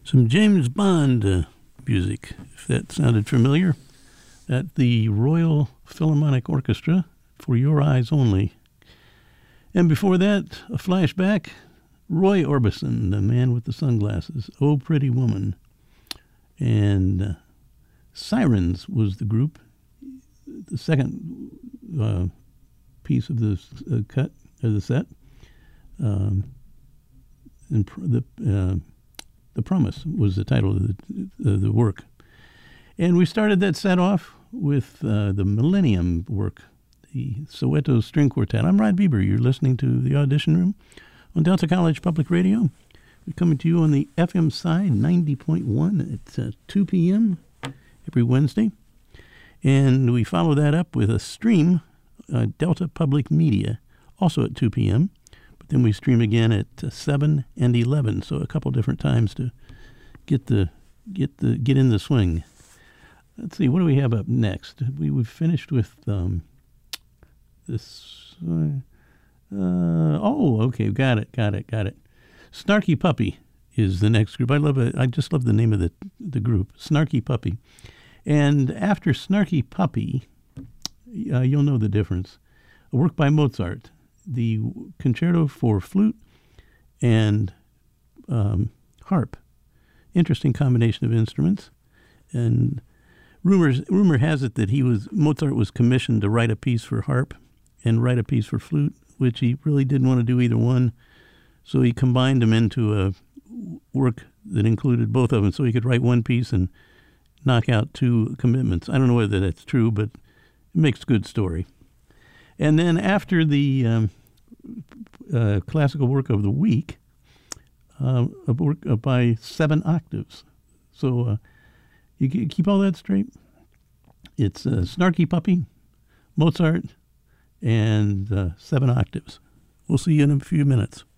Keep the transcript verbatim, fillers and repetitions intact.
Some James Bond uh, music, if that sounded familiar, at the Royal Philharmonic Orchestra, For Your Eyes Only. And before that, a flashback, Roy Orbison, the man with the sunglasses, Oh Pretty Woman. And uh, Sirens was the group, the second uh, piece of the uh, cut, of the set. Um, and pr- the... Uh, The Promise was the title of the, uh, the work. And we started that set off with uh, the Millennium work, the Soweto String Quartet. I'm Rod Bieber. You're listening to The Audition Room on Delta College Public Radio. We're coming to you on the F M side, ninety point one at uh, two p.m. every Wednesday. And we follow that up with a stream, uh, Delta Public Media, also at two p.m., then we stream again at uh, seven and eleven, so a couple different times to get the get the get in the swing. Let's see, what do we have up next? We we've finished with um, this. Uh, uh, oh, okay, got it, got it, got it. Snarky Puppy is the next group. I love it. I just love the name of the the group, Snarky Puppy. And after Snarky Puppy, uh, you'll know the difference. A work by Mozart. The concerto for flute and um, harp. Interesting combination of instruments. And rumors rumor has it that he was Mozart was commissioned to write a piece for harp and write a piece for flute, which he really didn't want to do either one. So he combined them into a work that included both of them, so he could write one piece and knock out two commitments. I don't know whether that's true, but it makes a good story. And then after the um, uh, classical work of the week, uh, a work uh, by Seven Octaves. So uh, you keep all that straight. It's uh, Snarky Puppy, Mozart, and uh, Seven Octaves. We'll see you in a few minutes.